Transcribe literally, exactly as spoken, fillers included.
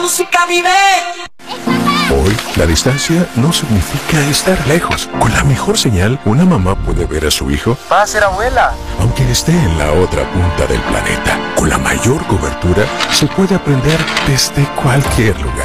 música vive. Hoy, la distancia no significa estar lejos. Con la mejor señal, una mamá puede ver a su hijo. Va a ser abuela. Aunque esté en la otra punta del planeta. Con la mayor cobertura, se puede aprender desde cualquier lugar.